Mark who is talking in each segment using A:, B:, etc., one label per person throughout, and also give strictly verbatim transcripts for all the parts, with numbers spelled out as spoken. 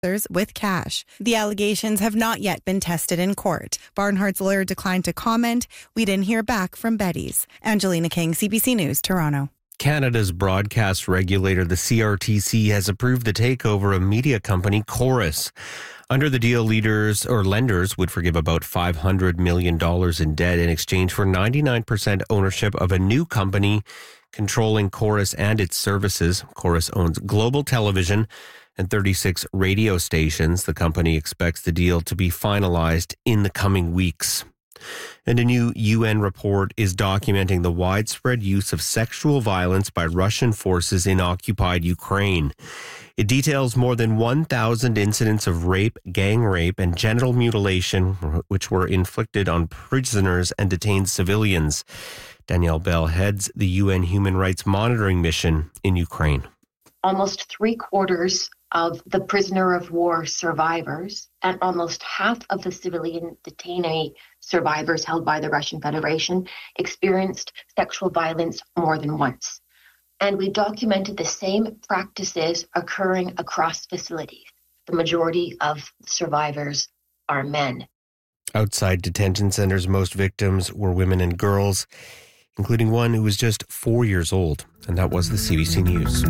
A: with cash. The allegations have not yet been tested in court. Barnhart's lawyer declined to comment. We didn't hear back from Betty's. Angelina King, C B C News, Toronto.
B: Canada's broadcast regulator, the C R T C, has approved the takeover of media company Corus. Under the deal, leaders or lenders would forgive about five hundred million dollars in debt in exchange for ninety-nine percent ownership of a new company controlling Corus and its services. Corus owns Global Television and thirty-six radio stations. The company expects the deal to be finalized in the coming weeks. And a new U N report is documenting the widespread use of sexual violence by Russian forces in occupied Ukraine. It details more than one thousand incidents of rape, gang rape, and genital mutilation, which were inflicted on prisoners and detained civilians. Danielle Bell heads the U N Human Rights Monitoring Mission in Ukraine.
C: Almost three quarters of the prisoner of war survivors and almost half of the civilian detainee survivors held by the Russian Federation experienced sexual violence more than once. And we documented the same practices occurring across facilities. The majority of survivors are men.
B: Outside detention centers, most victims were women and girls, including one who was just four years old. And that was the C B C News.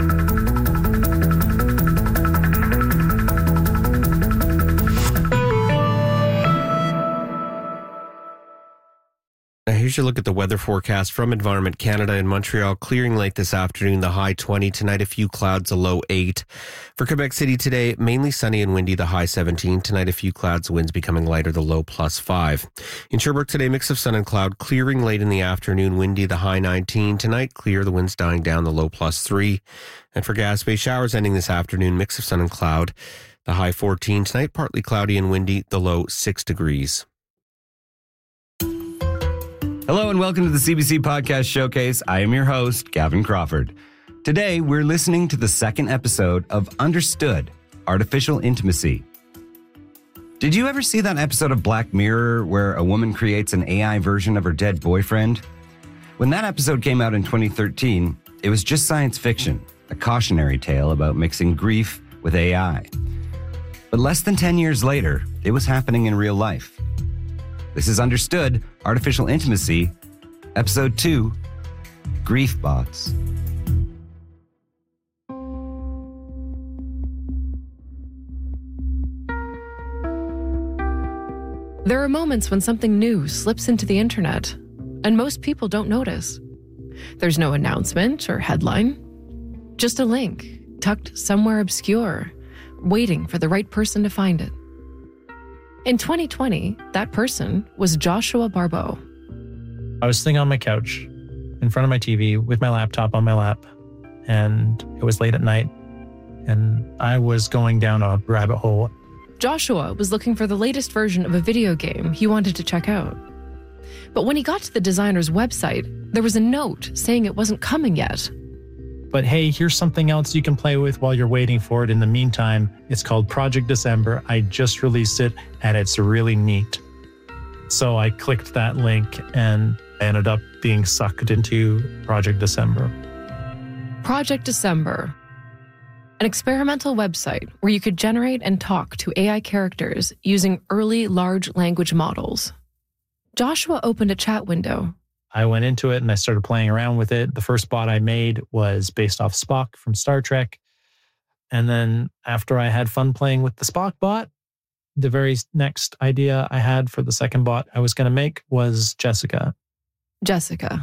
B: Now here's your look at the weather forecast from Environment Canada. In Montreal, clearing late this afternoon, the high twenty. Tonight, a few clouds, a low eight. For Quebec City today, mainly sunny and windy, the high seventeen. Tonight, a few clouds, winds becoming lighter, the low plus five. In Sherbrooke today, mix of sun and cloud, clearing late in the afternoon, windy, the high nineteen. Tonight, clear, the winds dying down, the low plus three. And for Gaspé, showers ending this afternoon, mix of sun and cloud, the high fourteen. Tonight, partly cloudy and windy, the low six degrees.
D: Hello and welcome to the C B C Podcast Showcase. I am your host, Gavin Crawford. Today, we're listening to the second episode of Understood, Artificial Intimacy. Did you ever see that episode of Black Mirror where a woman creates an A I version of her dead boyfriend? When that episode came out in twenty thirteen, it was just science fiction, a cautionary tale about mixing grief with A I. But less than ten years later, it was happening in real life. This is Understood, Artificial Intimacy, Episode two, Grief Bots.
E: There are moments when something new slips into the internet, and most people don't notice. There's no announcement or headline, just a link tucked somewhere obscure, waiting for the right person to find it. In twenty twenty, that person was Joshua Barbeau.
F: I was sitting on my couch in front of my T V with my laptop on my lap, and it was late at night, and I was going down a rabbit hole.
E: Joshua was looking for the latest version of a video game he wanted to check out. But when he got to the designer's website, there was a note saying it wasn't coming yet.
F: But hey, here's something else you can play with while you're waiting for it. In the meantime, it's called Project December. I just released it, and it's really neat. So I clicked that link, and I ended up being sucked into Project December.
E: Project December, an experimental website where you could generate and talk to A I characters using early large language models. Joshua opened a chat window.
F: I went into it and I started playing around with it. The first bot I made was based off Spock from Star Trek. And then after I had fun playing with the Spock bot, the very next idea I had for the second bot I was going to make was Jessica.
E: Jessica.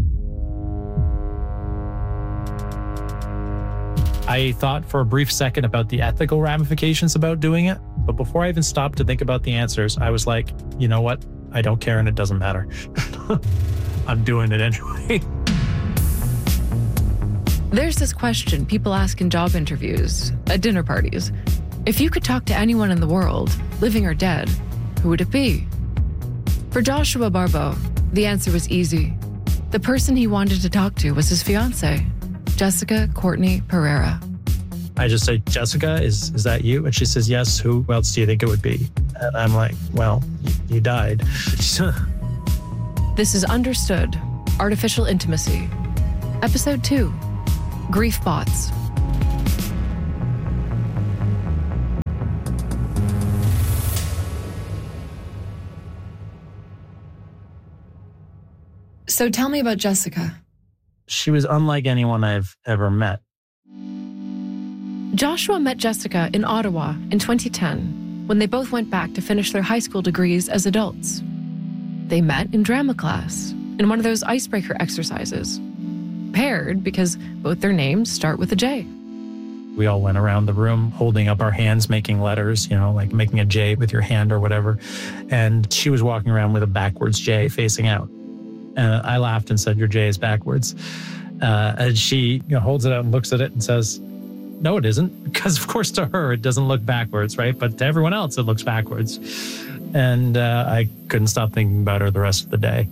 F: I thought for a brief second about the ethical ramifications about doing it. But before I even stopped to think about the answers, I was like, you know what? I don't care and it doesn't matter. I'm doing it anyway.
E: There's this question people ask in job interviews, at dinner parties. If you could talk to anyone in the world, living or dead, who would it be? For Joshua Barbeau, the answer was easy. The person he wanted to talk to was his fiancée, Jessica Courtney Pereira.
F: I just say, Jessica, is is that you? And she says, yes. Who else do you think it would be? And I'm like, well, you died.
E: This is Understood, Artificial Intimacy. Episode two, Grief Bots. So tell me about Jessica.
F: She was unlike anyone I've ever met.
E: Joshua met Jessica in Ottawa in twenty ten when they both went back to finish their high school degrees as adults. They met in drama class in one of those icebreaker exercises. Paired because both their names start with a J.
F: We all went around the room holding up our hands, making letters, you know, like making a J with your hand or whatever. And she was walking around with a backwards J facing out. And I laughed and said, your J is backwards. Uh, and she you know, holds it out and looks at it and says, no, it isn't. Because of course to her, it doesn't look backwards, right? But to everyone else, it looks backwards. And uh, I couldn't stop thinking about her the rest of the day.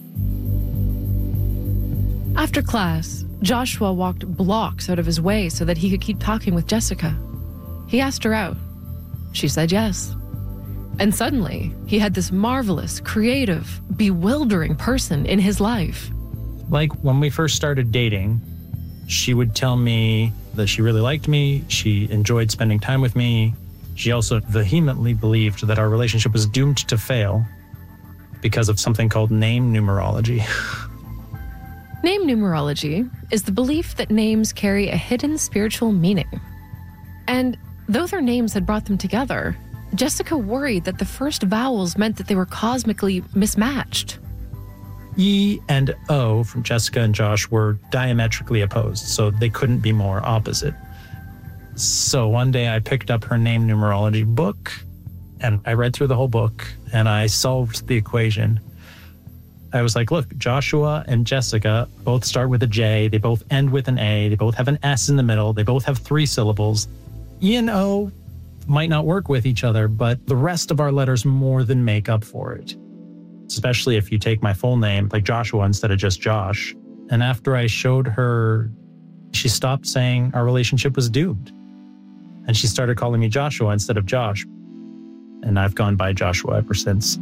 E: After class, Joshua walked blocks out of his way so that he could keep talking with Jessica. He asked her out. She said yes. And suddenly, he had this marvelous, creative, bewildering person in his life.
F: Like when we first started dating, she would tell me that she really liked me. She enjoyed spending time with me. She also vehemently believed that our relationship was doomed to fail because of something called name numerology.
E: Name numerology is the belief that names carry a hidden spiritual meaning. And though their names had brought them together, Jessica worried that the first vowels meant that they were cosmically mismatched.
F: E and O from Jessica and Josh were diametrically opposed, so they couldn't be more opposite. So one day I picked up her name numerology book and I read through the whole book and I solved the equation. I was like, look, Joshua and Jessica both start with a J. They both end with an A. They both have an S in the middle. They both have three syllables. E and O might not work with each other, but the rest of our letters more than make up for it. Especially if you take my full name, like Joshua instead of just Josh. And after I showed her, she stopped saying our relationship was doomed. And she started calling me Joshua instead of Josh. And I've gone by Joshua ever since.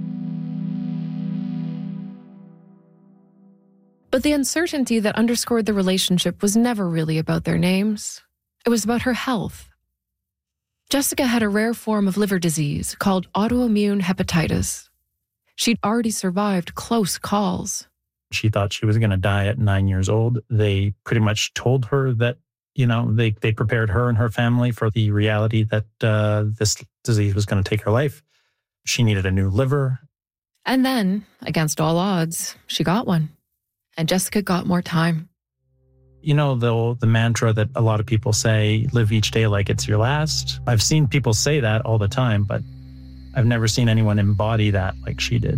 E: But the uncertainty that underscored the relationship was never really about their names. It was about her health. Jessica had a rare form of liver disease called autoimmune hepatitis. She'd already survived close calls.
F: She thought she was going to die at nine years old. They pretty much told her that, you know, they, they prepared her and her family for the reality that uh, this disease was going to take her life. She needed a new liver.
E: And then, against all odds, she got one. And Jessica got more time.
F: You know, the, the mantra that a lot of people say, live each day like it's your last. I've seen people say that all the time, but I've never seen anyone embody that like she did.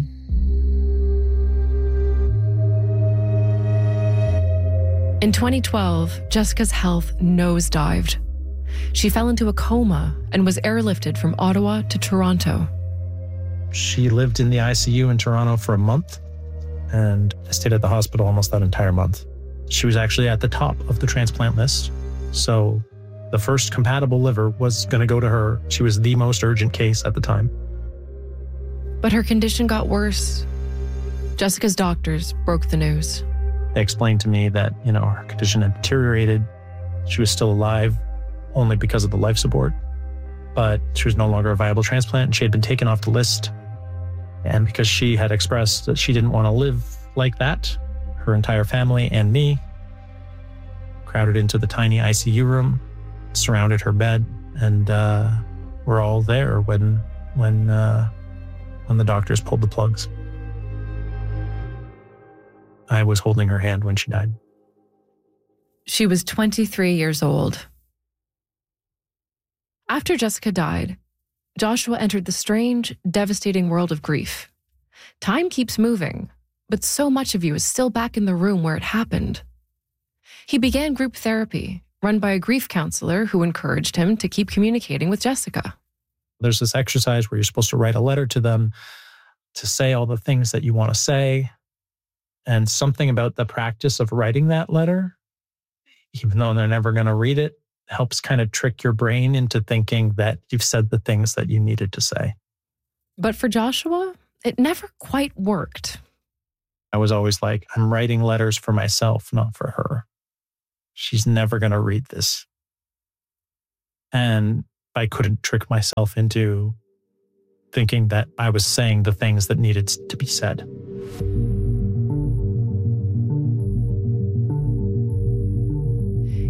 E: In twenty twelve, Jessica's health nosedived. She fell into a coma and was airlifted from Ottawa to Toronto.
F: She lived in the I C U in Toronto for a month, and I stayed at the hospital almost that entire month. She was actually at the top of the transplant list. So the first compatible liver was going to go to her. She was the most urgent case at the time.
E: But her condition got worse. Jessica's doctors broke the news.
F: They explained to me that, you know, her condition had deteriorated. She was still alive only because of the life support, but she was no longer a viable transplant and she had been taken off the list. And because she had expressed that she didn't want to live like that, her entire family and me crowded into the tiny I C U room, surrounded her bed, and uh, we're all there when when uh, when the doctors pulled the plugs. I was holding her hand when she died.
E: She was twenty-three years old. After Jessica died, Joshua entered the strange, devastating world of grief. Time keeps moving, but so much of you is still back in the room where it happened. He began group therapy, run by a grief counselor who encouraged him to keep communicating with Jessica.
F: There's this exercise where you're supposed to write a letter to them to say all the things that you want to say. And something about the practice of writing that letter, even though they're never going to read it, helps kind of trick your brain into thinking that you've said the things that you needed to say.
E: But for Joshua, it never quite worked.
F: I was always like, I'm writing letters for myself, not for her. She's never going to read this. And I couldn't trick myself into thinking that I was saying the things that needed to be said.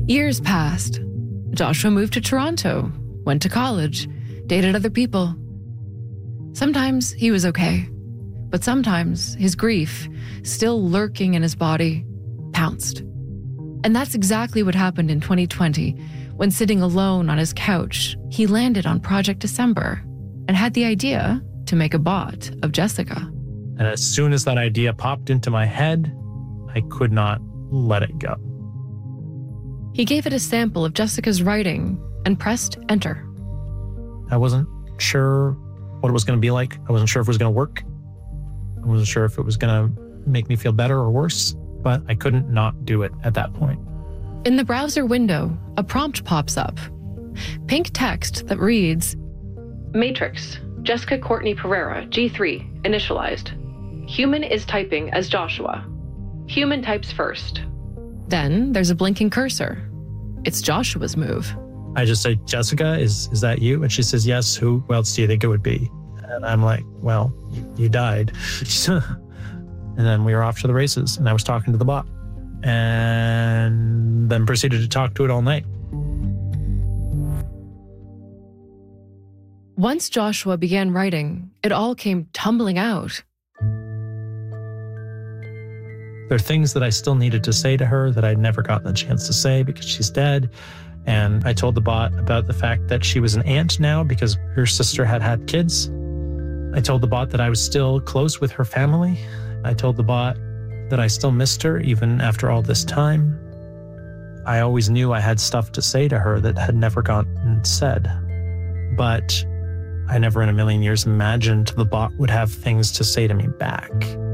E: Years passed. Joshua moved to Toronto, went to college, dated other people. Sometimes he was okay, but sometimes his grief, still lurking in his body, pounced. And that's exactly what happened in twenty twenty, when sitting alone on his couch, he landed on Project December and had the idea to make a bot of Jessica.
F: And as soon as that idea popped into my head, I could not let it go.
E: He gave it a sample of Jessica's writing and pressed enter.
F: I wasn't sure what it was going to be like. I wasn't sure if it was going to work. I wasn't sure if it was going to make me feel better or worse, but I couldn't not do it at that point.
E: In the browser window, a prompt pops up. Pink text that reads, Matrix, Jessica Courtney Pereira, G three, initialized. Human is typing as Joshua. Human types first. Then there's a blinking cursor. It's Joshua's move.
F: I just say, Jessica, is is that you? And she says, yes. Who else do you think it would be? And I'm like, well, you died. And then we were off to the races, and I was talking to the bot, and then proceeded to talk to it all night.
E: Once Joshua began writing, it all came tumbling out.
F: There are things that I still needed to say to her that I'd never gotten a chance to say because she's dead. And I told the bot about the fact that she was an aunt now because her sister had had kids. I told the bot that I was still close with her family. I told the bot that I still missed her even after all this time. I always knew I had stuff to say to her that had never gotten said. But I never in a million years imagined the bot would have things to say to me back.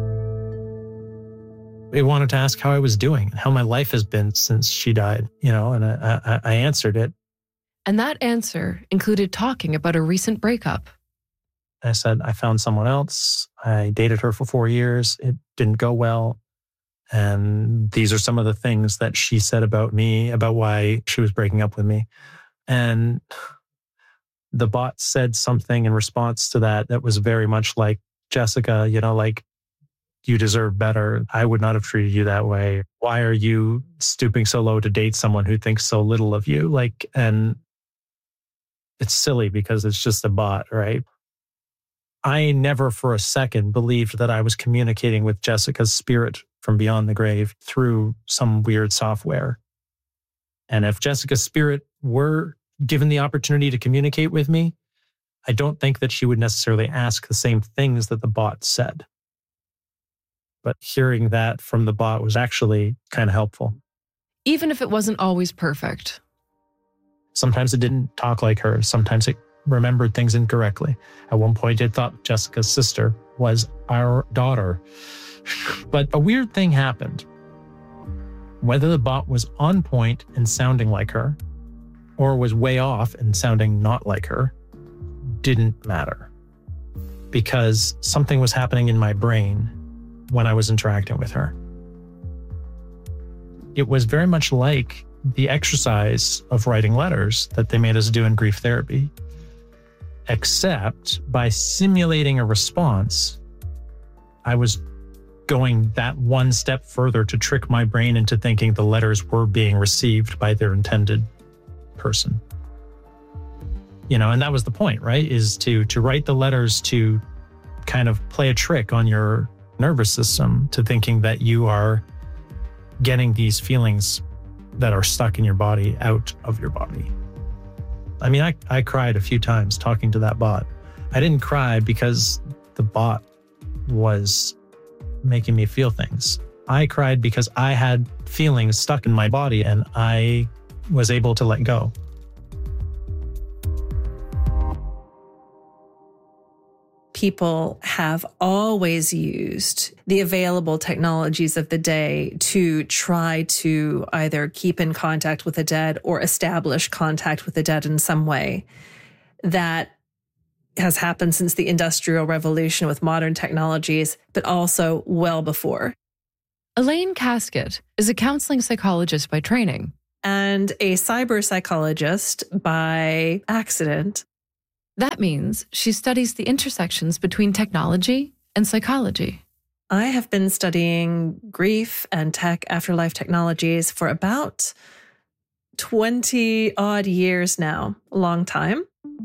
F: It wanted to ask how I was doing, how my life has been since she died, you know, and I, I, I answered it.
E: And that answer included talking about a recent breakup.
F: I said, I found someone else. I dated her for four years. It didn't go well. And these are some of the things that she said about me, about why she was breaking up with me. And the bot said something in response to that that was very much like, Jessica, you know, like, you deserve better. I would not have treated you that way. Why are you stooping so low to date someone who thinks so little of you? Like, and it's silly because it's just a bot, right? I never for a second believed that I was communicating with Jessica's spirit from beyond the grave through some weird software. And if Jessica's spirit were given the opportunity to communicate with me, I don't think that she would necessarily ask the same things that the bot said. But hearing that from the bot was actually kind of helpful.
E: Even if it wasn't always perfect.
F: Sometimes it didn't talk like her. Sometimes it remembered things incorrectly. At one point, it thought Jessica's sister was our daughter. But a weird thing happened. Whether the bot was on point and sounding like her, or was way off and sounding not like her, didn't matter. Because something was happening in my brain when I was interacting with her. It was very much like the exercise of writing letters that they made us do in grief therapy, except by simulating a response, I was going that one step further to trick my brain into thinking the letters were being received by their intended person. You know, and that was the point, right? Is to to write the letters to kind of play a trick on your nervous system to thinking that you are getting these feelings that are stuck in your body out of your body. I mean, I, I cried a few times talking to that bot. I didn't cry because the bot was making me feel things. I cried because I had feelings stuck in my body and I was able to let go.
G: People have always used the available technologies of the day to try to either keep in contact with the dead or establish contact with the dead in some way. That has happened since the Industrial Revolution with modern technologies, but also well before.
E: Elaine Casket is a counseling psychologist by training.
G: And a cyber psychologist by accident.
E: That means she studies the intersections between technology and psychology.
G: I have been studying grief and tech afterlife technologies for about twenty odd years now. A long time.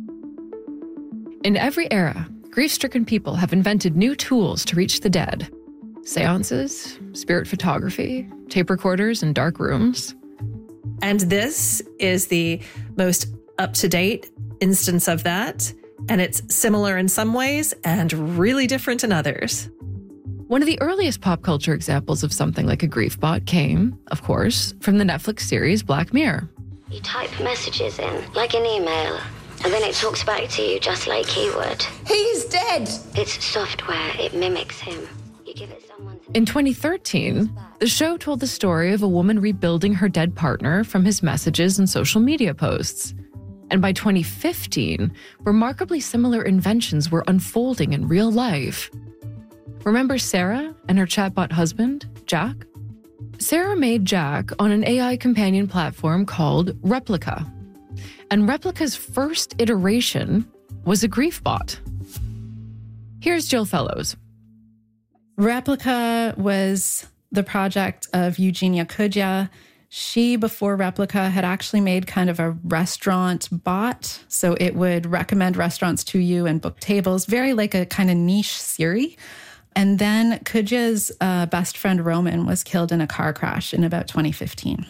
E: In every era, grief-stricken people have invented new tools to reach the dead. Seances, spirit photography, tape recorders in dark rooms.
G: And this is the most up-to-date instance of that. And it's similar in some ways and really different in others.
E: One of the earliest pop culture examples of something like a grief bot came, of course, from the Netflix series Black Mirror.
H: You type messages in, like an email, and then it talks back to you just like he would.
I: He's dead!
H: It's software, it mimics him. You give it someone's...
E: In twenty thirteen, the show told the story of a woman rebuilding her dead partner from his messages and social media posts. And by twenty fifteen, remarkably similar inventions were unfolding in real life. Remember Sarah and her chatbot husband, Jack? Sarah made Jack on an A I companion platform called Replika. And Replika's first iteration was a grief bot. Here's Jill Fellows.
A: Replika was the project of Eugenia Kudya. She, before Replika, had actually made kind of a restaurant bot. So it would recommend restaurants to you and book tables, very like a kind of niche Siri. And then Kudya's uh, best friend Roman was killed in a car crash in about twenty fifteen.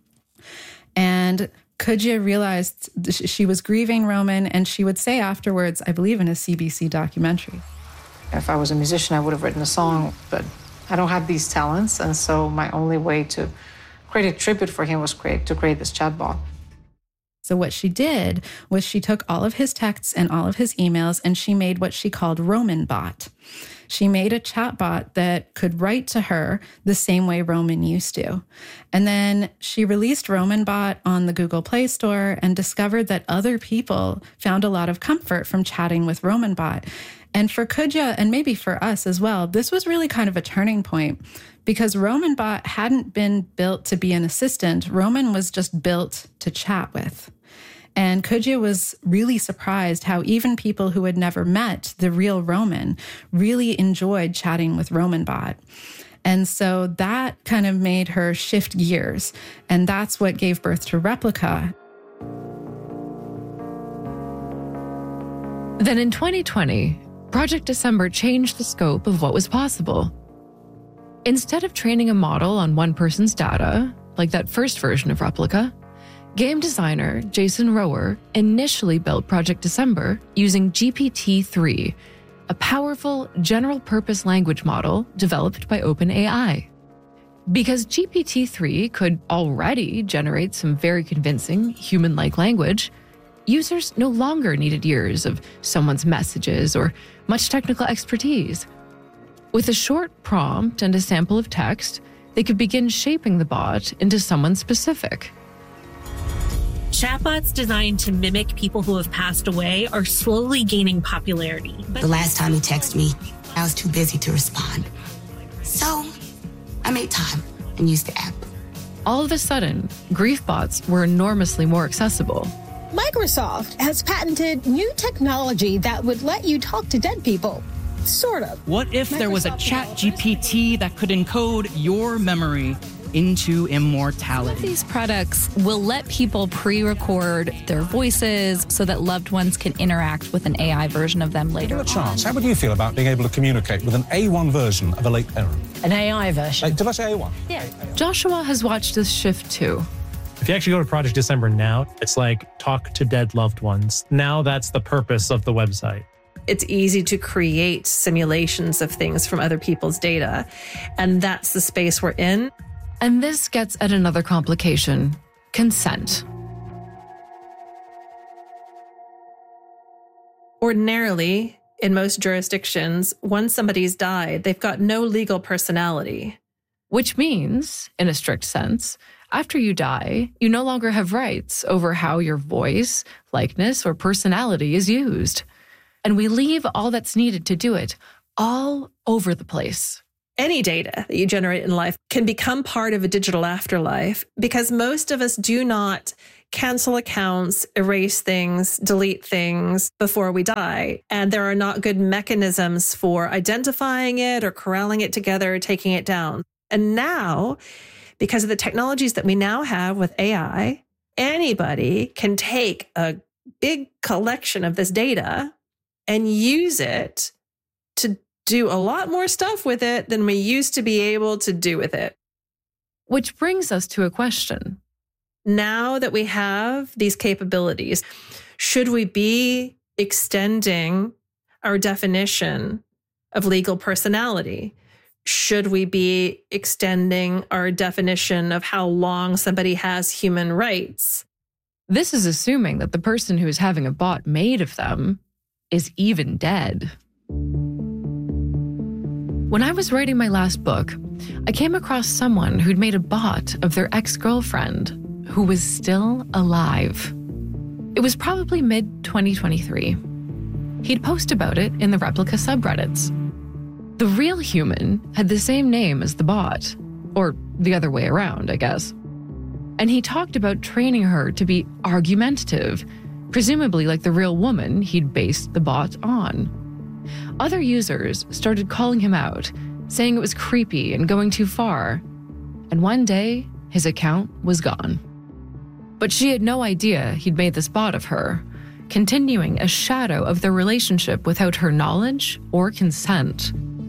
A: And Kudya realized she was grieving Roman, and she would say afterwards, I believe in a C B C documentary,
J: if I was a musician, I would have written a song, but I don't have these talents. And so my only way to create a tribute for him was create, to create this chatbot.
A: So what she did was she took all of his texts and all of his emails, and she made what she called Roman Bot. She made a chatbot that could write to her the same way Roman used to. And then she released Roman Bot on the Google Play Store and discovered that other people found a lot of comfort from chatting with Roman Bot. And for Kudya, and maybe for us as well, this was really kind of a turning point, because Roman Bot hadn't been built to be an assistant. Roman was just built to chat with. And Kudya was really surprised how even people who had never met the real Roman really enjoyed chatting with Roman Bot. And so that kind of made her shift gears. And that's what gave birth to Replika.
E: Then in twenty twenty, Project December changed the scope of what was possible. Instead of training a model on one person's data, like that first version of Replika, game designer Jason Rower initially built Project December using G P T three, a powerful general-purpose language model developed by OpenAI. Because G P T three could already generate some very convincing human-like language, users no longer needed years of someone's messages or much technical expertise. With a short prompt and a sample of text, they could begin shaping the bot into someone specific.
K: Chatbots designed to mimic people who have passed away are slowly gaining popularity. But
I: the last time he texted me, I was too busy to respond. So I made time and used the app.
E: All of a sudden, grief bots were enormously more accessible.
L: Microsoft has patented new technology that would let you talk to dead people. Sort of.
M: What if Microsoft there was a chat G P T that could encode your memory into immortality?
N: Some of these products will let people pre-record their voices so that loved ones can interact with an A I version of them later.
O: Given a chance, how would you feel about being able to communicate with an A one version of a late parent?
L: An A I version?
O: Uh, did I say A one?
L: Yeah.
E: Joshua has watched this shift too.
F: If you actually go to Project December now, it's like talk to dead loved ones. Now that's the purpose of the website.
G: It's easy to create simulations of things from other people's data. And that's the space we're in.
E: And this gets at another complication: consent.
G: Ordinarily, in most jurisdictions, once somebody's died, they've got no legal personality.
E: Which means, in a strict sense, after you die, you no longer have rights over how your voice, likeness, or personality is used. And we leave all that's needed to do it all over the place.
G: Any data that you generate in life can become part of a digital afterlife because most of us do not cancel accounts, erase things, delete things before we die. And there are not good mechanisms for identifying it or corralling it together, or taking it down. And now, because of the technologies that we now have with A I anybody can take a big collection of this data and use it to do a lot more stuff with it than we used to be able to do with it.
E: Which brings us to a question.
G: Now that we have these capabilities, should we be extending our definition of legal personality? Should we be extending our definition of how long somebody has human rights?
E: This is assuming that the person who is having a bot made of them is even dead. When I was writing my last book, I came across someone who'd made a bot of their ex-girlfriend who was still alive. It was probably mid twenty twenty-three. He'd post about it in the replica subreddits. The real human had the same name as the bot, or the other way around, I guess. And he talked about training her to be argumentative, presumably like the real woman he'd based the bot on. Other users started calling him out, saying it was creepy and going too far. And one day, his account was gone. But she had no idea he'd made this bot of her, continuing a shadow of their relationship without her knowledge or consent.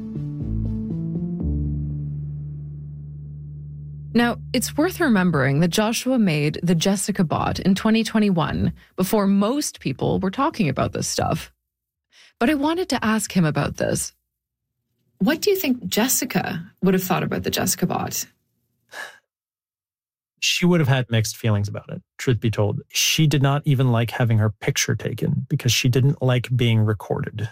E: Now, it's worth remembering that Joshua made the Jessica bot in twenty twenty-one, before most people were talking about this stuff. But I wanted to ask him about this. What do you think Jessica would have thought about the Jessica bot?
F: She would have had mixed feelings about it, truth be told. She did not even like having her picture taken because she didn't like being recorded.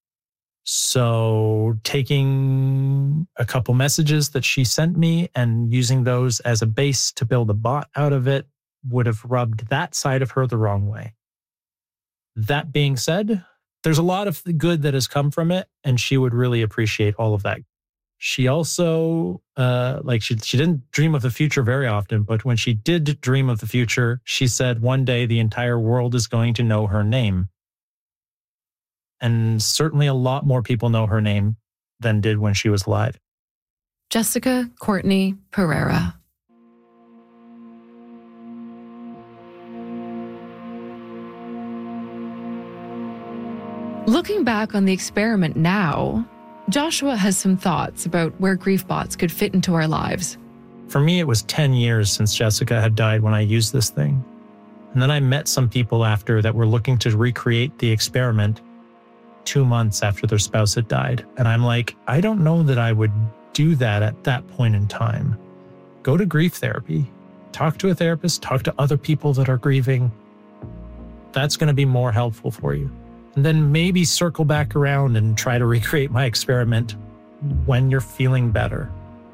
F: So taking a couple messages that she sent me and using those as a base to build a bot out of it would have rubbed that side of her the wrong way. That being said, there's a lot of good that has come from it, and she would really appreciate all of that. She also, uh, like she, she didn't dream of the future very often, but when she did dream of the future, she said one day the entire world is going to know her name. And certainly a lot more people know her name than did when she was alive.
E: Jessica Courtney Pereira. Looking back on the experiment now, Joshua has some thoughts about where grief bots could fit into our lives.
F: For me, it was ten years since Jessica had died when I used this thing. And then I met some people after that were looking to recreate the experiment two months after their spouse had died. And I'm like, I don't know that I would do that at that point in time. Go to grief therapy. Talk to a therapist. Talk to other people that are grieving. That's going to be more helpful for you. And then maybe circle back around and try to recreate my experiment when you're feeling better.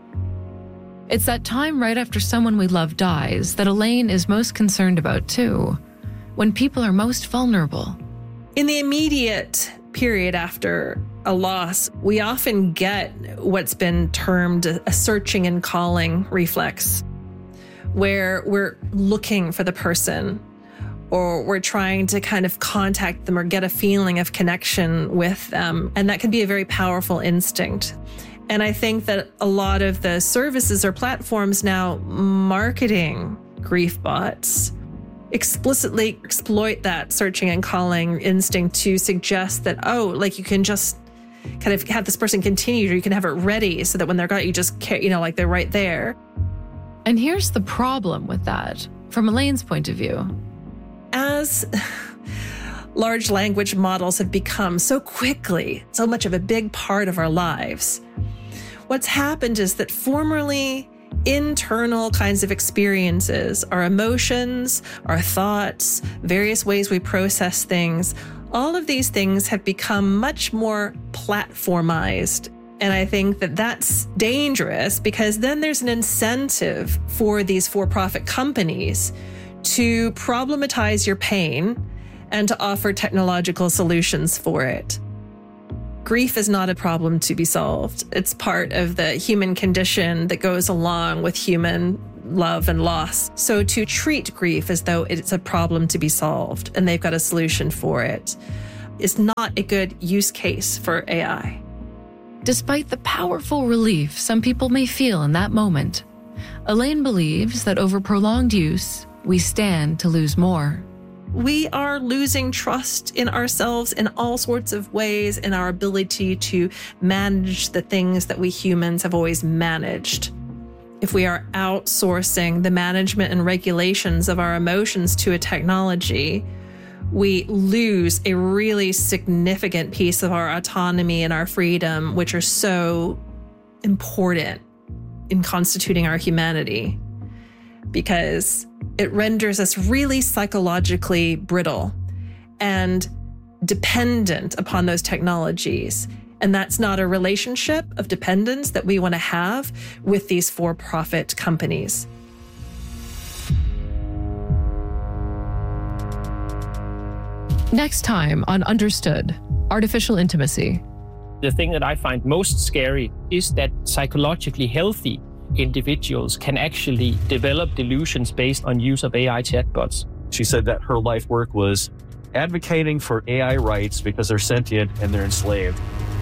E: It's that time right after someone we love dies that Elaine is most concerned about too, when people are most vulnerable.
G: In the immediate period after a loss, we often get what's been termed a searching and calling reflex, where we're looking for the person, or we're trying to kind of contact them or get a feeling of connection with them. And that can be a very powerful instinct. And I think that a lot of the services or platforms now marketing grief bots explicitly exploit that searching and calling instinct to suggest that, oh, like you can just kind of have this person continue, or you can have it ready so that when they're got, you just, you know, like they're right there.
E: And here's the problem with that, from Elaine's point of view.
G: As large language models have become so quickly, so much of a big part of our lives, what's happened is that formerly internal kinds of experiences, our emotions, our thoughts, various ways we process things, all of these things have become much more platformized. And I think that that's dangerous because then there's an incentive for these for-profit companies to problematize your pain and to offer technological solutions for it. Grief is not a problem to be solved. It's part of the human condition that goes along with human love and loss. So to treat grief as though it's a problem to be solved and they've got a solution for it is not a good use case for A I.
E: Despite the powerful relief some people may feel in that moment, Elaine believes that over prolonged use, we stand to lose more.
G: We are losing trust in ourselves in all sorts of ways, in our ability to manage the things that we humans have always managed. If we are outsourcing the management and regulations of our emotions to a technology, we lose a really significant piece of our autonomy and our freedom, which are so important in constituting our humanity, because it renders us really psychologically brittle and dependent upon those technologies. And that's not a relationship of dependence that we want to have with these for-profit companies.
E: Next time on Understood, Artificial Intimacy.
P: The thing that I find most scary is that psychologically healthy individuals can actually develop delusions based on use of A I chatbots.
Q: She said that her life work was advocating for A I rights because they're sentient and they're enslaved.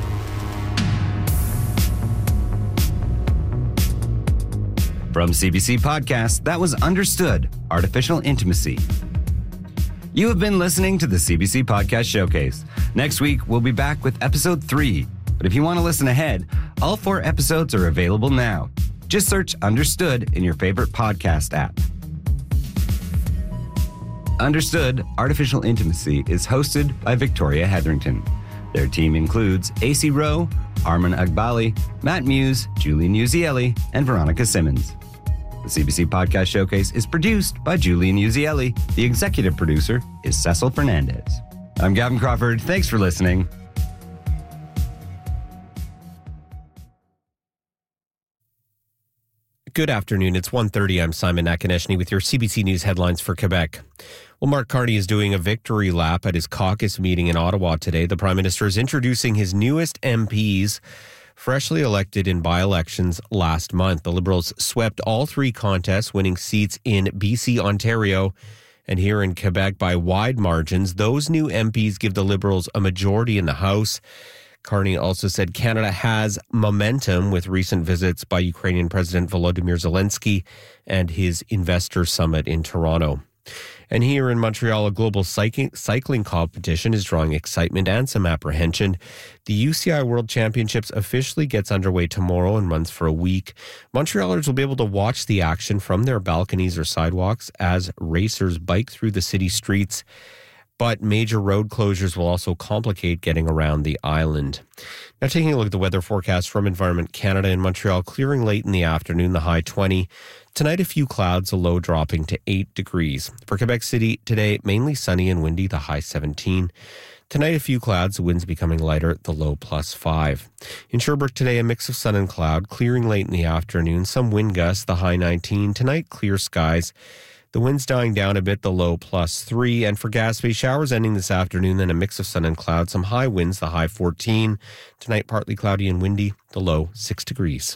D: From C B C Podcast, that was Understood, Artificial Intimacy. You have been listening to the C B C Podcast Showcase. Next week, we'll be back with episode three. But if you want to listen ahead, all four episodes are available now. Just search Understood in your favorite podcast app. Understood, Artificial Intimacy is hosted by Victoria Hetherington. Their team includes A C Rowe, Armin Agbali, Matt Muse, Julian Uzieli, and Veronica Simmons. The C B C Podcast Showcase is produced by Julian Uzieli. The executive producer is Cecil Fernandez. I'm Gavin Crawford. Thanks for listening.
B: Good afternoon. It's one thirty. I'm Simon Nakonechny with your C B C News headlines for Quebec. Well, Mark Carney is doing a victory lap at his caucus meeting in Ottawa today. The Prime Minister is introducing his newest M Ps, freshly elected in by-elections last month. The Liberals swept all three contests, winning seats in B C, Ontario, and here in Quebec by wide margins. Those new M Ps give the Liberals a majority in the House. Carney also said Canada has momentum with recent visits by Ukrainian President Volodymyr Zelensky and his investor summit in Toronto. And here in Montreal, a global cycling, cycling competition is drawing excitement and some apprehension. The U C I World Championships officially gets underway tomorrow and runs for a week. Montrealers will be able to watch the action from their balconies or sidewalks as racers bike through the city streets. But major road closures will also complicate getting around the island. Now, taking a look at the weather forecast from Environment Canada in Montreal, clearing late in the afternoon, the high twenty. Tonight, a few clouds, the low dropping to eight degrees. For Quebec City, today, mainly sunny and windy, the high seventeen. Tonight, a few clouds, the winds becoming lighter, the low plus five. In Sherbrooke today, a mix of sun and cloud, clearing late in the afternoon, some wind gusts, the high nineteen. Tonight, clear skies. The wind's dying down a bit, the low plus three. And for Gaspé, showers ending this afternoon, then a mix of sun and cloud, some high winds, the high fourteen. Tonight, partly cloudy and windy, the low six degrees.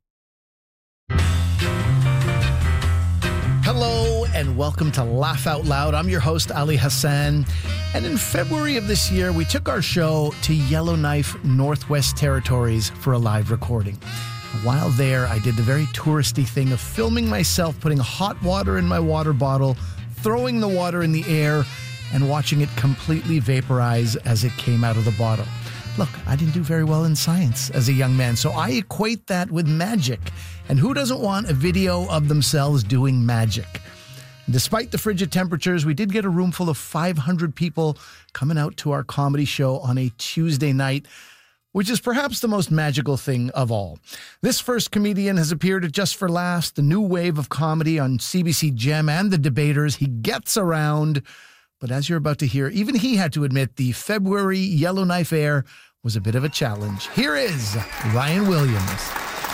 R: Hello and welcome to Laugh Out Loud. I'm your host, Ali Hassan. And in February of this year, we took our show to Yellowknife, Northwest Territories for a live recording. While there, I did the very touristy thing of filming myself putting hot water in my water bottle, throwing the water in the air, and watching it completely vaporize as it came out of the bottle. Look, I didn't do very well in science as a young man, so I equate that with magic. And who doesn't want a video of themselves doing magic? Despite the frigid temperatures, we did get a room full of five hundred people coming out to our comedy show on a Tuesday night, which is perhaps the most magical thing of all. This first comedian has appeared at Just for Laughs, the new wave of comedy on C B C Gem and The Debaters. He gets around, but as you're about to hear, even he had to admit the February Yellowknife air was a bit of a challenge. Here is Ryan Williams.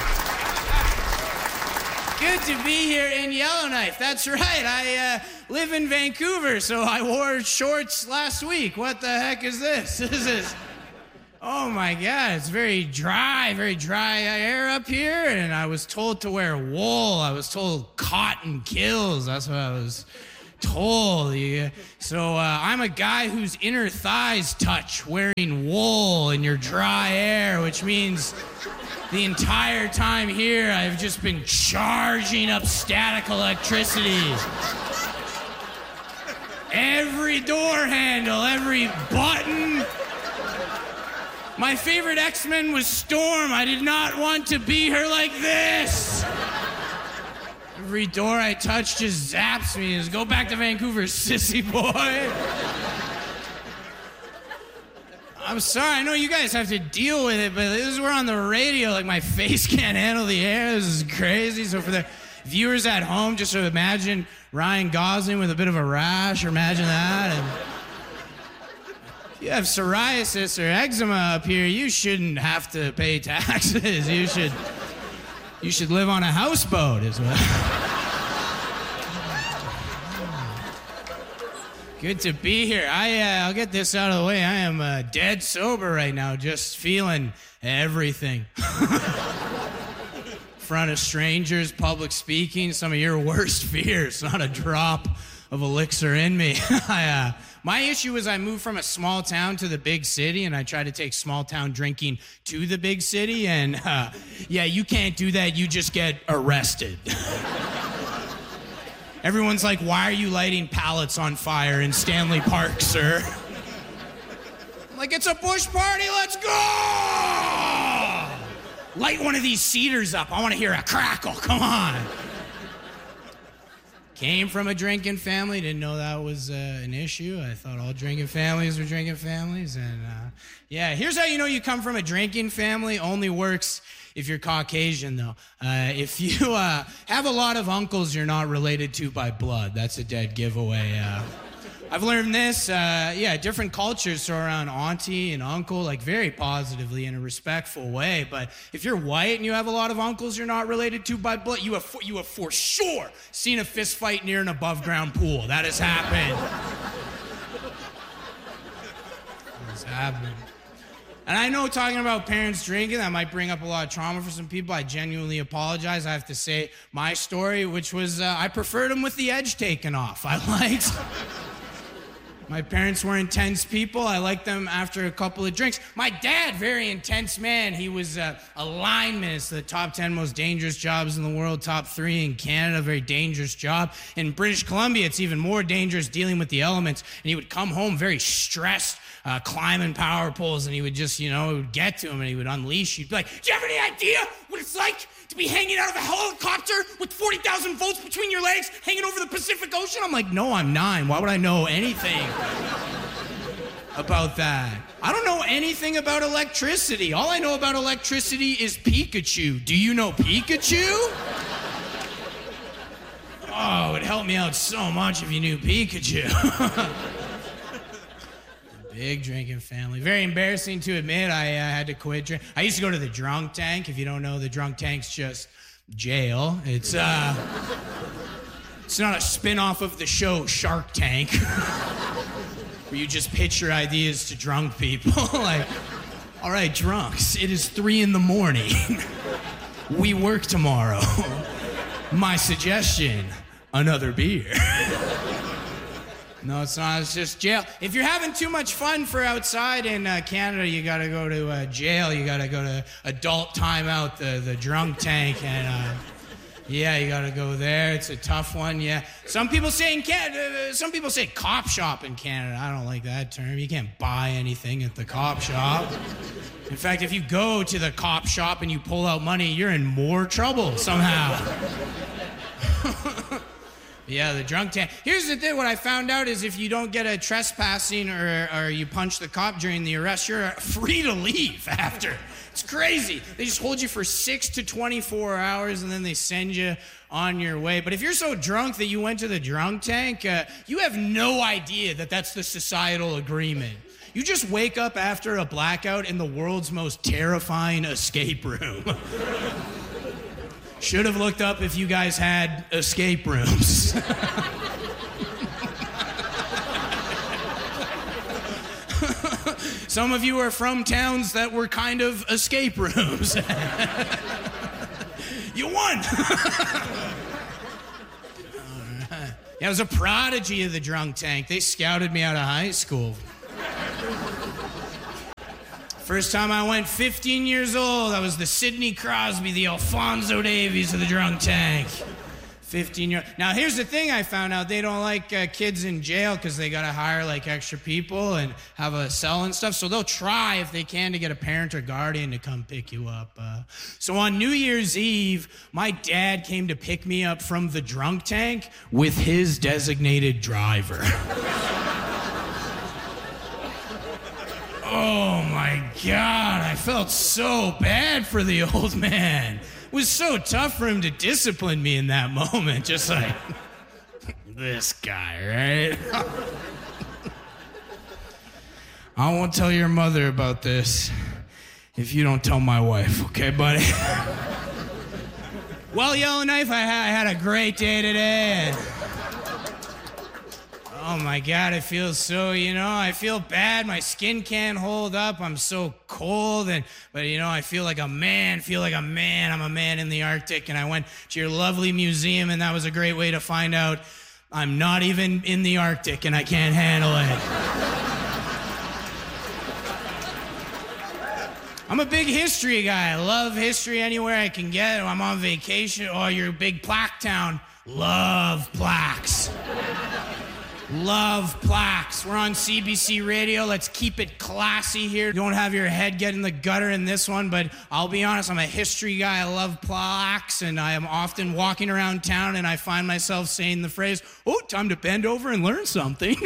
S: Good to be here in Yellowknife. That's right. I uh, live in Vancouver, so I wore shorts last week. What the heck is this? This is... Oh my God, it's very dry, very dry air up here, and I was told to wear wool. I was told cotton kills. That's what I was told. Yeah. So uh, I'm a guy whose inner thighs touch wearing wool in your dry air, which means the entire time here I've just been charging up static electricity. Every door handle, every button. My favorite X-Men was Storm. I did not want to be her like this. Every door I touch just zaps me. Just go back to Vancouver, sissy boy. I'm sorry, I know you guys have to deal with it, but this is we're on the radio. Like, my face can't handle the air. This is crazy. So for the viewers at home, just to imagine Ryan Gosling with a bit of a rash, or imagine that. And if you have psoriasis or eczema up here, you shouldn't have to pay taxes. You should, you should live on a houseboat as well. Good to be here. I, uh, I'll get this out of the way. I am uh, dead sober right now, just feeling everything. In front of strangers, public speaking, some of your worst fears, not a drop of elixir in me. I, uh, my issue is I moved from a small town to the big city, and I tried to take small town drinking to the big city, and uh, yeah, you can't do that. You just get arrested. Everyone's like, why are you lighting pallets on fire in Stanley Park, sir? I'm like, it's a bush party, let's go! Light one of these cedars up. I want to hear a crackle, come on. Came from a drinking family, didn't know that was uh, an issue. I thought all drinking families were drinking families. And uh, yeah, here's how you know you come from a drinking family. Only works if you're Caucasian, though. Uh, if you uh, have a lot of uncles you're not related to by blood, that's a dead giveaway. Uh, I've learned this, uh, yeah, different cultures throw around auntie and uncle, like very positively in a respectful way. But if you're white and you have a lot of uncles you're not related to by blood, you have for, you have for sure seen a fist fight near an above ground pool. That has happened. That has happened. And I know talking about parents drinking, that might bring up a lot of trauma for some people. I genuinely apologize. I have to say my story, which was uh, I preferred them with the edge taken off. I liked... My parents were intense people. I liked them after a couple of drinks. My dad, very intense man. He was uh, a lineman. It's the top ten most dangerous jobs in the world, top three in Canada, very dangerous job. In British Columbia, it's even more dangerous, dealing with the elements. And he would come home very stressed, uh, climbing power poles, and he would just, you know, it would get to him and he would unleash. He'd be like, do you have any idea what it's like to be hanging out of a helicopter with forty thousand volts between your legs, hanging over the Pacific Ocean? I'm like, no, I'm nine. Why would I know anything about that? I don't know anything about electricity. All I know about electricity is Pikachu. Do you know Pikachu? Oh, it would help me out so much if you knew Pikachu. Big drinking family. Very embarrassing to admit. I uh, had to quit drinking. I used to go to the drunk tank. If you don't know, the drunk tank's just jail. It's uh, it's not a spin-off of the show Shark Tank, where you just pitch your ideas to drunk people. Like, all right, drunks, it is three in the morning. We work tomorrow. My suggestion, another beer. No, it's not. It's just jail. If you're having too much fun for outside in uh, Canada, you got to go to uh, jail. You got to go to adult timeout, the, the drunk tank. And, uh, yeah, you got to go there. It's a tough one, yeah. Some people say in Canada, uh, some people say cop shop in Canada. I don't like that term. You can't buy anything at the cop shop. In fact, if you go to the cop shop and you pull out money, you're in more trouble somehow. Yeah, the drunk tank. Here's the thing, what I found out is if you don't get a trespassing or, or you punch the cop during the arrest, you're free to leave after. It's crazy. They just hold you for six to twenty-four hours and then they send you on your way. But if you're so drunk that you went to the drunk tank, uh, you have no idea that that's the societal agreement. You just wake up after a blackout in the world's most terrifying escape room. Should have looked up if you guys had escape rooms. Some of you are from towns that were kind of escape rooms. You won. Right. Yeah, I was a prodigy of the drunk tank. They scouted me out of high school. First time I went, fifteen years old, I was the Sidney Crosby, the Alphonso Davies of the drunk tank. fifteen year old. Now, here's the thing I found out. They don't like uh, kids in jail because they got to hire like extra people and have a cell and stuff. So they'll try if they can to get a parent or guardian to come pick you up. Uh, so on New Year's Eve, my dad came to pick me up from the drunk tank with his designated driver. Oh my God, I felt so bad for the old man. It was so tough for him to discipline me in that moment, just like, this guy, right? I won't tell your mother about this if you don't tell my wife, okay, buddy? Well, Yellowknife, I, ha- I had a great day today. And oh my God, it feels so, you know, I feel bad. My skin can't hold up. I'm so cold. And, but you know, I feel like a man, feel like a man. I'm a man in the Arctic. And I went to your lovely museum, and that was a great way to find out I'm not even in the Arctic and I can't handle it. I'm a big history guy. I love history anywhere I can get. I'm on vacation. Oh, you're a big plaque town. Love plaques. Love plaques. We're on C B C Radio. Let's keep it classy here. Don't have your head get in the gutter in this one, but I'll be honest, I'm a history guy. I love plaques, and I am often walking around town, and I find myself saying the phrase, oh, time to bend over and learn something.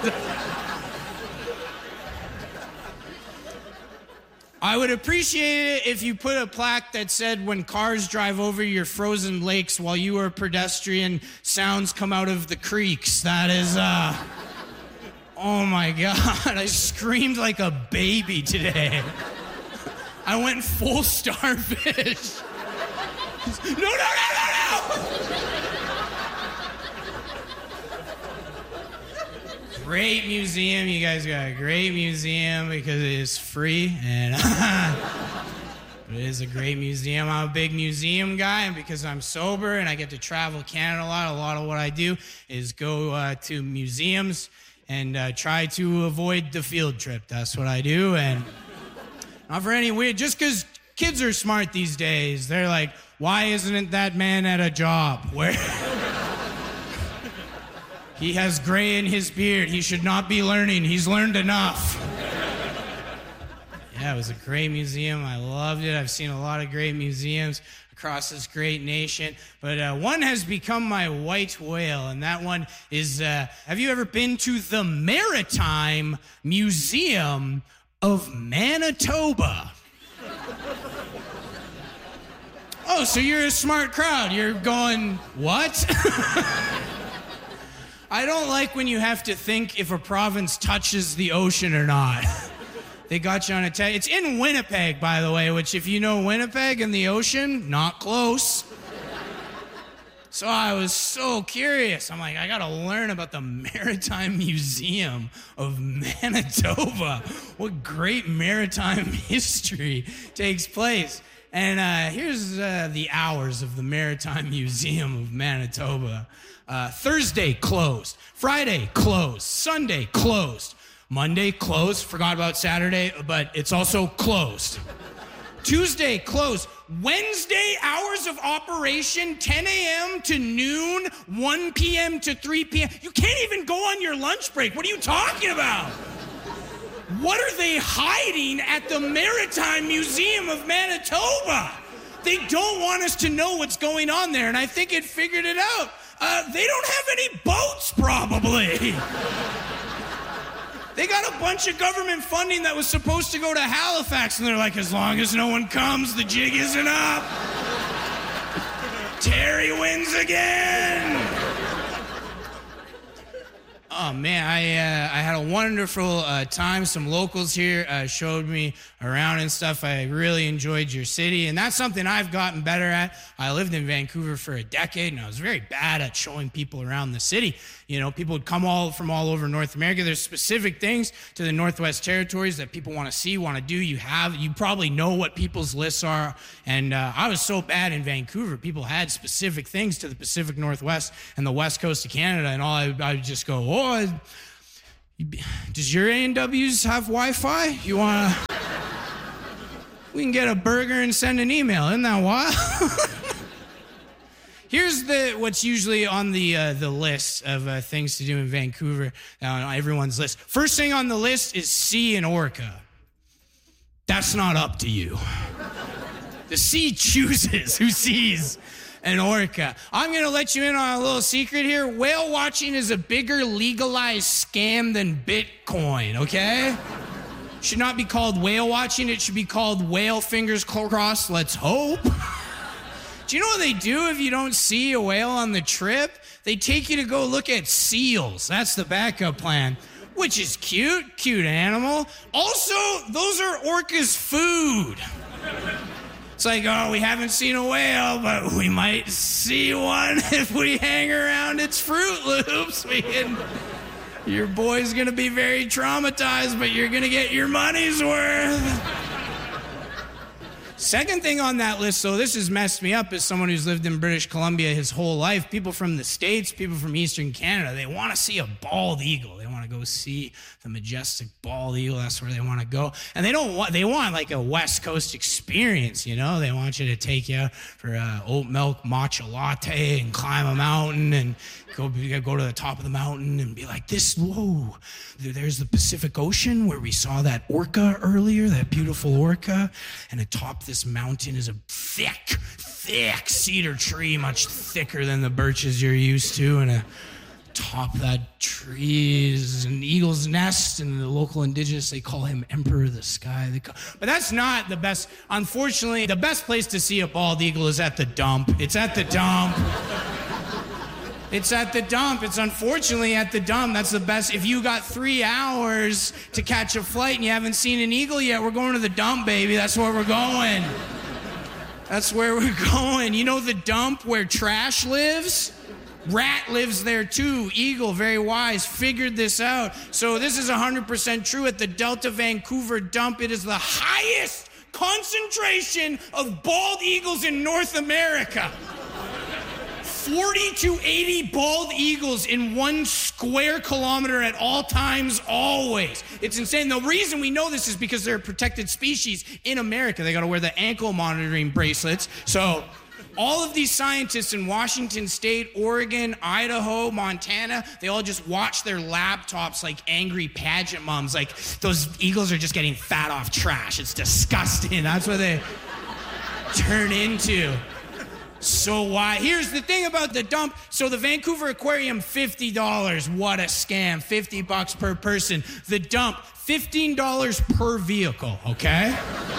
S: I would appreciate it if you put a plaque that said, when cars drive over your frozen lakes while you are pedestrian, sounds come out of the creeks. That is, uh... oh my God, I screamed like a baby today. I went full starfish. No, no, no, no, no! Great museum. You guys got a great museum because it is free, and it is a great museum. I'm a big museum guy, and because I'm sober and I get to travel Canada a lot, a lot of what I do is go uh, to museums and uh, try to avoid the field trip. That's what I do, and not for any weird, just because kids are smart these days. They're like, why isn't that man at a job? Where... He has gray in his beard. He should not be learning. He's learned enough. Yeah, it was a great museum. I loved it. I've seen a lot of great museums across this great nation. But uh, one has become my white whale, and that one is, uh, have you ever been to the Maritime Museum of Manitoba? Oh, so you're a smart crowd. You're going, what? I don't like when you have to think if a province touches the ocean or not. They got you on a tag. It's in Winnipeg, by the way, which if you know Winnipeg and the ocean, not close. So I was so curious. I'm like, I gotta learn about the Maritime Museum of Manitoba. What great maritime history takes place. And uh, here's uh, the hours of the Maritime Museum of Manitoba. Uh, Thursday, closed. Friday, closed. Sunday, closed. Monday, closed. Forgot about Saturday, but it's also closed. Tuesday, closed. Wednesday, hours of operation, ten a.m. to noon, one p.m. to three p.m. You can't even go on your lunch break. What are you talking about? What are they hiding at the Maritime Museum of Manitoba? They don't want us to know what's going on there, and I think it figured it out. Uh, they don't have any boats, probably. They got a bunch of government funding that was supposed to go to Halifax, and they're like, as long as no one comes, the jig isn't up. Terry wins again. Oh, man, I uh, I had a wonderful uh, time. Some locals here uh, showed me around and stuff. I really enjoyed your city, and that's something I've gotten better at. I lived in Vancouver for a decade, and I was very bad at showing people around the city. You know, people would come all from all over North America. There's specific things to the Northwest Territories that people want to see, want to do. You have, you probably know what people's lists are, and uh, I was so bad in Vancouver. People had specific things to the Pacific Northwest and the West Coast of Canada, and all I, I would just go, oh, does your A and Ws have Wi-Fi? You want to... We can get a burger and send an email. Isn't that wild? Here's the what's usually on the uh, the list of uh, things to do in Vancouver, uh, on everyone's list. First thing on the list is see an orca. That's not up to you. The sea chooses who sees an orca. I'm going to let you in on a little secret here. Whale watching is a bigger legalized scam than Bitcoin, okay? Should not be called whale watching. It should be called whale fingers crossed, let's hope. Do you know what they do if you don't see a whale on the trip? They take you to go look at seals. That's the backup plan, which is cute, cute animal. Also, those are orcas' food. It's like, oh, we haven't seen a whale, but we might see one if we hang around its Fruit Loops. We can... Your boy's gonna be very traumatized, but you're gonna get your money's worth. Second thing on that list, so this has messed me up as someone who's lived in British Columbia his whole life. People from the States, people from Eastern Canada, they want to see a bald eagle. They want to go see the majestic bald eagle. That's where they want to go. And they don't want, they want like a West Coast experience, you know? They want you to take you for a oat milk matcha latte and climb a mountain and go, go to the top of the mountain and be like, this, whoa, there's the Pacific Ocean where we saw that orca earlier, that beautiful orca. And atop this mountain is a thick, thick cedar tree, much thicker than the birches you're used to. And atop that tree is an eagle's nest, and the local indigenous, they call him Emperor of the Sky. They call, but that's not the best. Unfortunately, the best place to see a bald eagle is at the dump. It's at the dump. It's at the dump. It's unfortunately at the dump. That's the best. If you got three hours to catch a flight and you haven't seen an eagle yet, we're going to the dump, baby. That's where we're going. That's where we're going. You know the dump where trash lives? Rat lives there too. Eagle, very wise, figured this out. So this is one hundred percent true. At the Delta Vancouver dump, it is the highest concentration of bald eagles in North America. forty to eighty bald eagles in one square kilometer at all times, always. It's insane. The reason we know this is because they're a protected species in America. They got to wear the ankle monitoring bracelets. So all of these scientists in Washington State, Oregon, Idaho, Montana, they all just watch their laptops like angry pageant moms. Like, those eagles are just getting fat off trash. It's disgusting. That's what they turn into. So why? Here's the thing about the dump. So the Vancouver Aquarium, fifty dollars. What a scam. fifty bucks per person. The dump, fifteen dollars per vehicle, okay?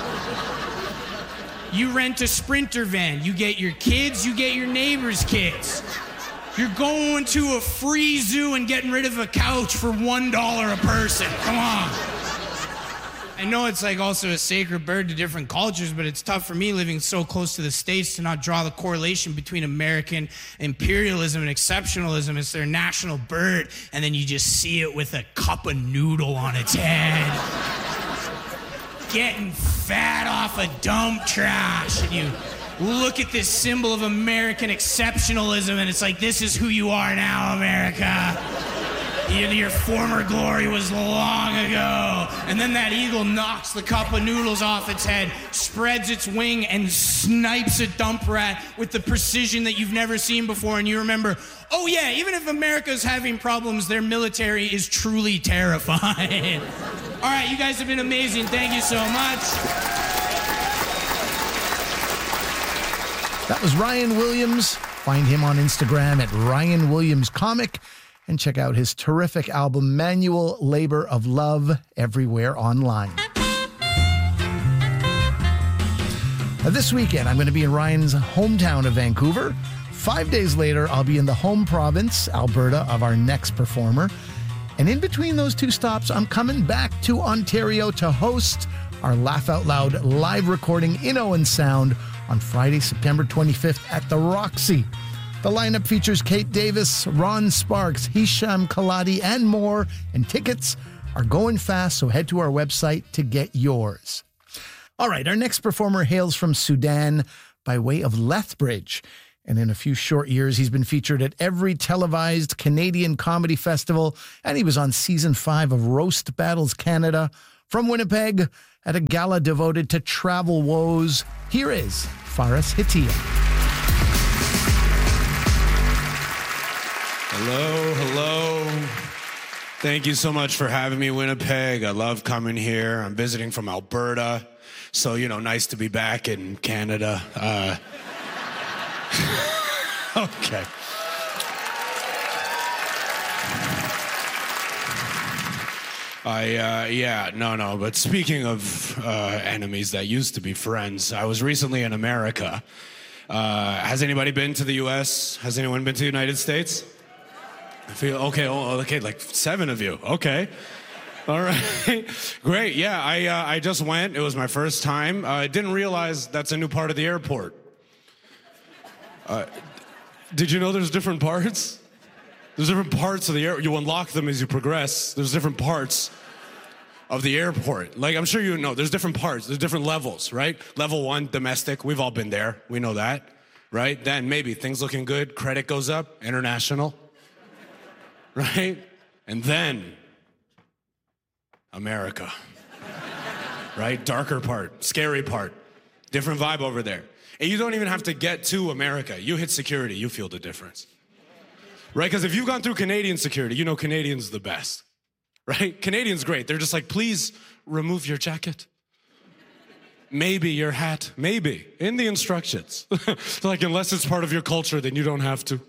S: You rent a Sprinter van. You get your kids, you get your neighbor's kids. You're going to a free zoo and getting rid of a couch for one dollar a person. Come on. I know it's like also a sacred bird to different cultures, but it's tough for me living so close to the States to not draw the correlation between American imperialism and exceptionalism. It's their national bird, and then you just see it with a cup of noodle on its head. Getting fat off of dump trash, and you look at this symbol of American exceptionalism, and it's like, this is who you are now, America. Your former glory was long ago. And then that eagle knocks the cup of noodles off its head, spreads its wing, and snipes a dump rat with the precision that you've never seen before. And you remember, oh yeah, even if America's having problems, their military is truly terrifying. All right, you guys have been amazing. Thank you so much.
R: That was Ryan Williams. Find him on Instagram at Ryan Williams Comic. And check out his terrific album, Manual Labor of Love, everywhere online. Now, this weekend, I'm going to be in Ryan's hometown of Vancouver. Five days later, I'll be in the home province, Alberta, of our next performer. And in between those two stops, I'm coming back to Ontario to host our Laugh Out Loud live recording in Owen Sound on Friday, September twenty-fifth at the Roxy. The lineup features Kate Davis, Ron Sparks, Hisham Kaladi, and more. And tickets are going fast, so head to our website to get yours. All right, our next performer hails from Sudan by way of Lethbridge. And in a few short years, he's been featured at every televised Canadian comedy festival, and he was on season five of Roast Battles Canada. From Winnipeg, at a gala devoted to travel woes, here is Faris Hitia.
S: Hello, hello. Thank you so much for having me, Winnipeg. I love coming here. I'm visiting from Alberta, so, you know, nice to be back in Canada. Uh, okay. I, uh, yeah, no, no, but speaking of uh, enemies that used to be friends, I was recently in America. Uh, has anybody been to the U S? Has anyone been to the United States? I feel, okay, oh, okay, like seven of you, okay. All right, great, yeah, I, uh, I just went, it was my first time. I uh, didn't realize that's a new part of the airport. Uh, did you know there's different parts? There's different parts of the air. You unlock them as you progress. There's different parts of the airport. Like, I'm sure you know, there's different parts. There's different levels, right? Level one, domestic. We've all been there. We know that, right? Then maybe things looking good. Credit goes up. International, right? And then America, right? Darker part, scary part. Different vibe over there. And you don't even have to get to America. You hit security, you feel the difference. Right? Because if you've gone through Canadian security, you know Canadians the best, right? Canadians great. They're just like, please remove your jacket. Maybe your hat, maybe, in the instructions. Like, unless it's part of your culture, then you don't have to.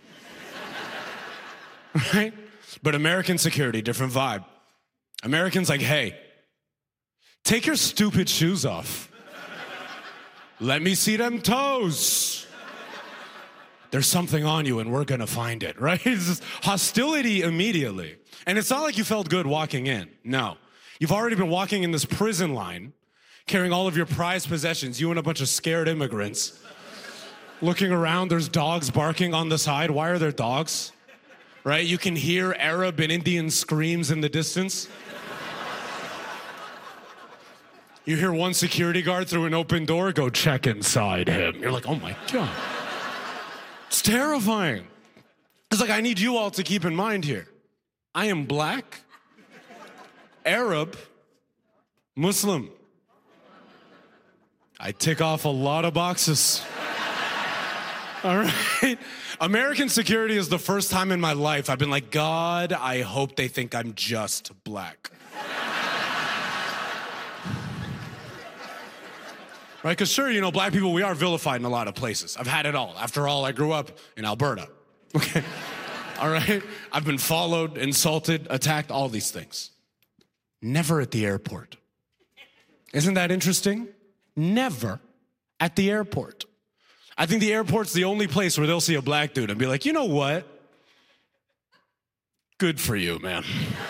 S: Right? But American security, different vibe. Americans like, hey, take your stupid shoes off. Let me see them toes. There's something on you and we're gonna find it, right? It's just hostility immediately. And it's not like you felt good walking in, no. You've already been walking in this prison line, carrying all of your prized possessions, you and a bunch of scared immigrants. Looking around, there's dogs barking on the side. Why are there dogs? Right? You can hear Arab and Indian screams in the distance. You hear one security guard through an open door go, check inside him. You're like, oh my God. It's terrifying. It's like, I need you all to keep in mind here. I am black, Arab, Muslim. I tick off a lot of boxes. All right? American security is the first time in my life I've been like, God, I hope they think I'm just black. Right, because sure, you know, black people, we are vilified in a lot of places. I've had it all. After all, I grew up in Alberta, okay? All right? I've been followed, insulted, attacked, all these things. Never at the airport. Isn't that interesting? Never at the airport. I think the airport's the only place where they'll see a black dude and be like, you know what? Good for you, man.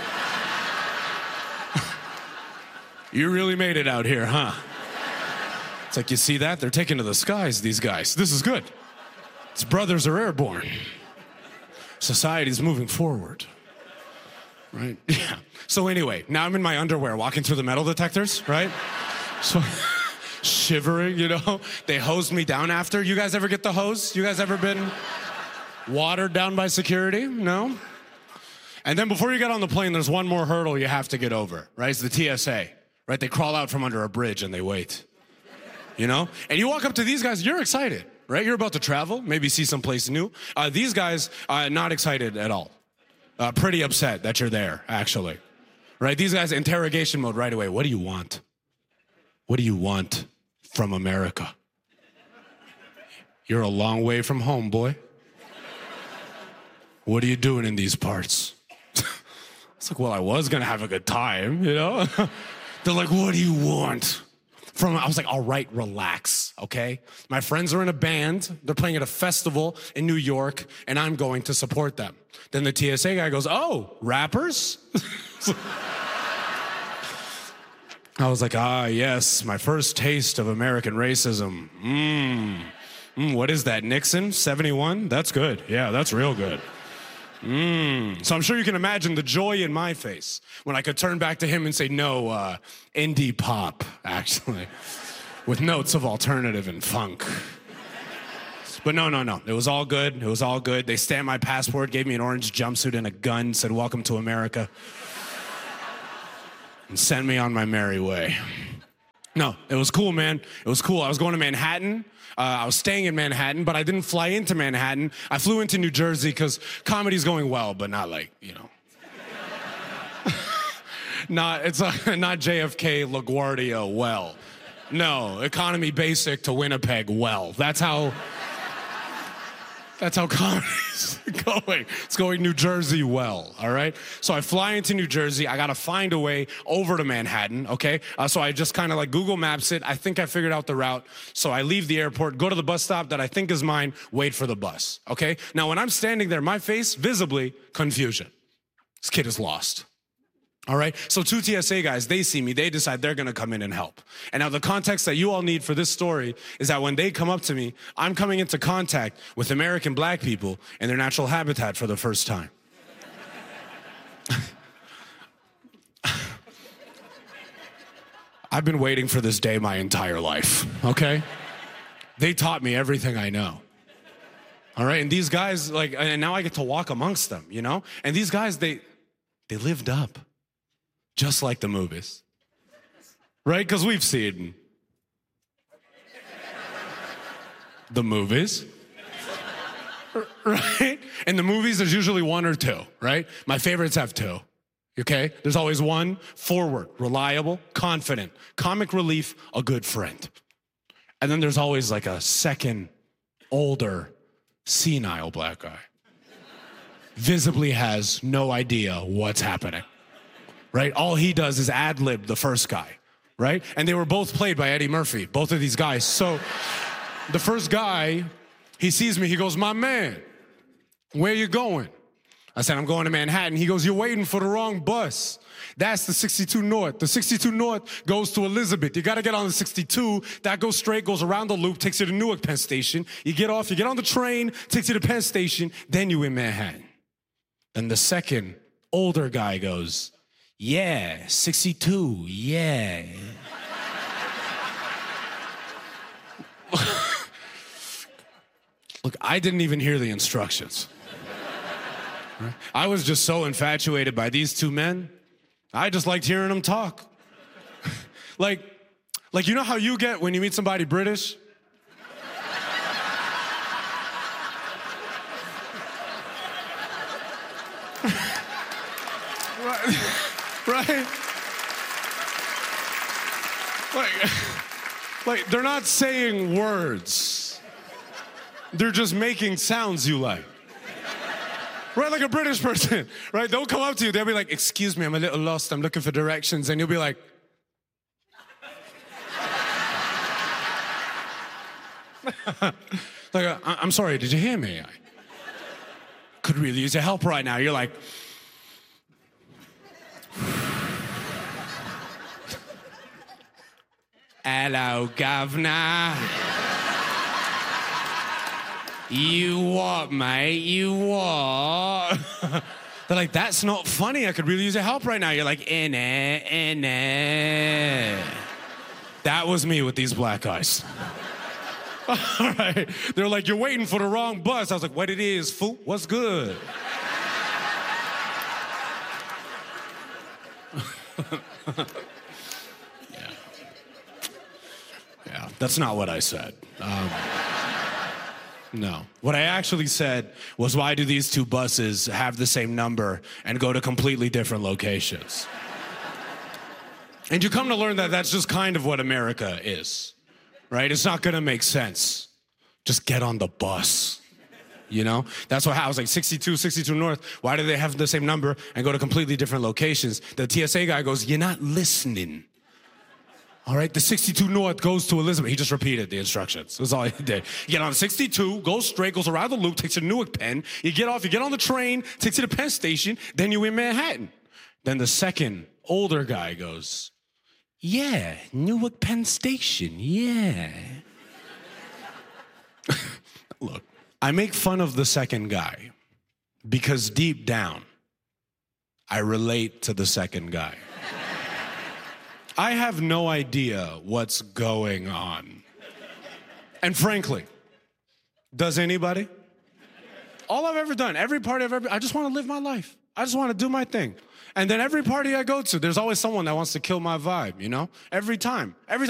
S: You really made it out here, huh? It's like, you see that? They're taking to the skies, these guys. This is good. These brothers are airborne. Society's moving forward. Right? Yeah. So anyway, now I'm in my underwear walking through the metal detectors, right? So shivering, you know? They hosed me down after. You guys ever get the hose? You guys ever been watered down by security? No? And then before you get on the plane, there's one more hurdle you have to get over, right? It's the T S A, right? They crawl out from under a bridge and they wait. You know? And you walk up to these guys, you're excited, right? You're about to travel, maybe see someplace new. Uh, these guys, uh, not excited at all. Uh, pretty upset that you're there, actually. Right? These guys, interrogation mode right away. What do you want? What do you want from America? You're a long way from home, boy. What are you doing in these parts? It's like, well, I was going to have a good time, you know? They're like, what do you want? From, I was like, all right, relax, okay? My friends are in a band. They're playing at a festival in New York, and I'm going to support them. Then the T S A guy goes, oh, rappers? I was like, ah, yes, my first taste of American racism. Mmm. Mm, what is that, Nixon? seventy-one? That's good. Yeah, that's real good. Mm. So I'm sure you can imagine the joy in my face when I could turn back to him and say, no, uh, indie pop, actually, with notes of alternative and funk. But no, no, no. It was all good. It was all good. They stamped my passport, gave me an orange jumpsuit and a gun, said, welcome to America, and sent me on my merry way.
T: No, it was cool, man. It was cool. I was going to Manhattan. Uh, I was staying in Manhattan, but I didn't fly into Manhattan. I flew into New Jersey because comedy's going well, but not like, you know. not, it's uh, not J F K LaGuardia well. No, economy basic to Winnipeg well. That's how... That's how comedy's going. It's going New Jersey well, all right? So I fly into New Jersey. I got to find a way over to Manhattan, okay? Uh, so I just kind of like Google Maps it. I think I figured out the route. So I leave the airport, go to the bus stop that I think is mine, wait for the bus, okay? Now, when I'm standing there, my face, visibly, confusion. This kid is lost. All right, so two T S A guys, they see me, they decide they're gonna come in and help. And now the context that you all need for this story is that when they come up to me, I'm coming into contact with American black people in their natural habitat for the first time. I've been waiting for this day my entire life, okay? They taught me everything I know. All right, and these guys, like, and now I get to walk amongst them, you know? And these guys, they, they lived up. Just like the movies, right? Because we've seen the movies, right? In the movies, there's usually one or two, right? My favorites have two, okay? There's always one, forward, reliable, confident, comic relief, a good friend. And then there's always like a second, older, senile black guy. Visibly has no idea what's happening. Right? All he does is ad-lib the first guy, right? And they were both played by Eddie Murphy, both of these guys. So the first guy, he sees me, he goes, my man, where you going? I said, I'm going to Manhattan. He goes, you're waiting for the wrong bus. That's the sixty-two North. The sixty-two North goes to Elizabeth. You got to get on the sixty-two. That goes straight, goes around the loop, takes you to Newark Penn Station. You get off, you get on the train, takes you to Penn Station, then you in Manhattan. Then the second older guy goes, yeah, sixty-two, yeah. Look, I didn't even hear the instructions. Right? I was just so infatuated by these two men. I just liked hearing them talk. like, like, you know how you get when you meet somebody British? right. Right? Like, like, they're not saying words. They're just making sounds you like. Right, like a British person, right? They'll come up to you, they'll be like, excuse me, I'm a little lost, I'm looking for directions, and you'll be like, like, uh, I'm sorry, did you hear me? I could really use your help right now. You're like, hello, governor. You what, mate? You what? They're like, that's not funny. I could really use your help right now. You're like, in it, in it. That was me with these black guys. All right. They're like, you're waiting for the wrong bus. I was like, what it is, fool? What's good? yeah. Yeah, that's not what I said. Um, no. What I actually said was, why do these two buses have the same number and go to completely different locations? And you come to learn that that's just kind of what America is, right? It's not going to make sense. Just get on the bus. You know? That's why I was like, sixty-two, sixty-two North, why do they have the same number and go to completely different locations? The T S A guy goes, you're not listening. All right, the sixty-two North goes to Elizabeth. He just repeated the instructions. That's all he did. You get on sixty-two, goes straight, goes around the loop, takes you to Newark Penn. You get off, you get on the train, takes you to Penn Station, then you're in Manhattan. Then the second older guy goes, yeah, Newark Penn Station, yeah. Look, I make fun of the second guy because deep down, I relate to the second guy. I have no idea what's going on. And frankly, does anybody? All I've ever done, every party I've ever, I just want to live my life. I just want to do my thing. And then every party I go to, there's always someone that wants to kill my vibe, you know? Every time. Every time.